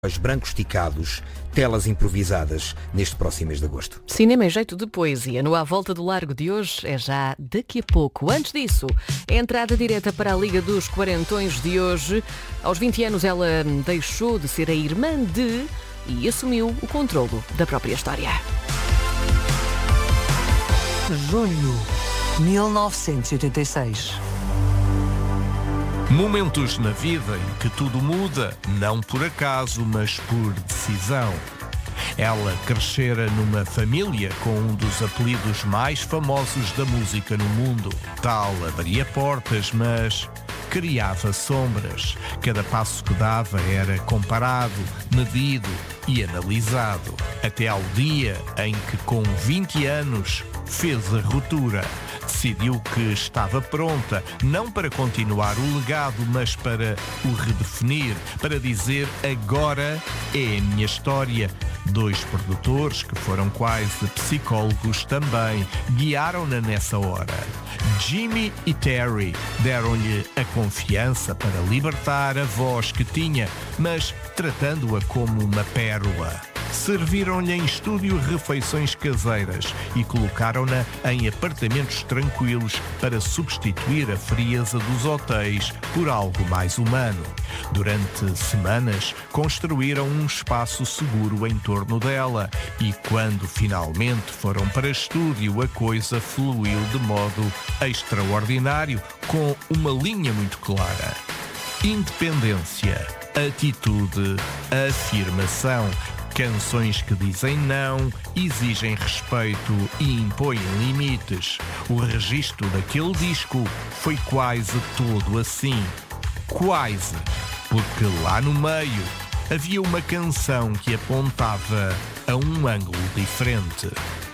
brancos esticados, telas improvisadas neste próximo mês de agosto. Cinema em jeito de poesia no À Volta do Largo de hoje é já daqui a pouco. Antes disso, a entrada direta para a Liga dos Quarentões de hoje. Aos 20 anos ela deixou de ser a irmã de e assumiu o controlo da própria história. Junho 1986. Momentos na vida em que tudo muda, não por acaso, mas por decisão. Ela crescera numa família com um dos apelidos mais famosos da música no mundo. Tal abria portas, mas criava sombras. Cada passo que dava era comparado, medido e analisado. Até ao dia em que, com 20 anos, fez a ruptura. Decidiu que estava pronta, não para continuar o legado, mas para o redefinir, para dizer agora é a minha história. 2 produtores, que foram quase psicólogos também, guiaram-na nessa hora. Jimmy e Terry deram-lhe a confiança para libertar a voz que tinha, mas tratando-a como uma pérola. Serviram-lhe em estúdio refeições caseiras e colocaram-na em apartamentos tranquilos para substituir a frieza dos hotéis por algo mais humano. Durante semanas, construíram um espaço seguro em torno dela e, quando finalmente foram para estúdio, a coisa fluiu de modo extraordinário, com uma linha muito clara. Independência, atitude, afirmação. Canções que dizem não, exigem respeito e impõem limites. O registro daquele disco foi quase todo assim. Quase, porque lá no meio havia uma canção que apontava a um ângulo diferente.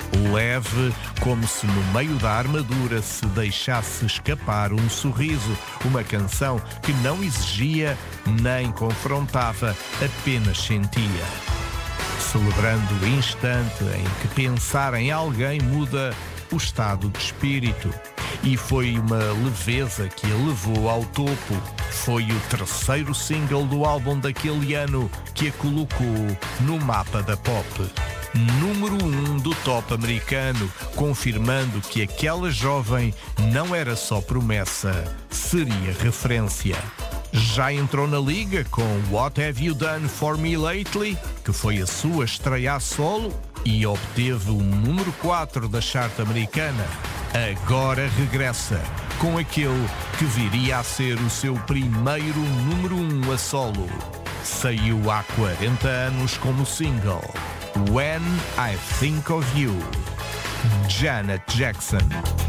Leve, como se no meio da armadura se deixasse escapar um sorriso. Uma canção que não exigia nem confrontava, apenas sentia. Celebrando o instante em que pensar em alguém muda o estado de espírito. E foi uma leveza que a levou ao topo. Foi o 3º single do álbum daquele ano que a colocou no mapa da pop. Número 1 do top americano, confirmando que aquela jovem não era só promessa, seria referência. Já entrou na liga com What Have You Done For Me Lately, que foi a sua estreia a solo e obteve o número 4 da chart americana. Agora regressa com aquele que viria a ser o seu primeiro número 1 a solo. Saiu há 40 anos como single When I Think of You. Janet Jackson.